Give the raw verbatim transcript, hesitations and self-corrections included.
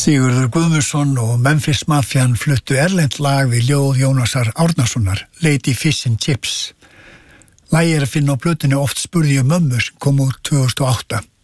Sigurður Guðmundsson og Memphis Mafian fluttu erlent lag við ljóð Jónasar Árnasonar, Lady Fish and Chips. Lagið er að finna á plötunni Oft spurði ég mömmu sem kom út tvö þúsund og átta.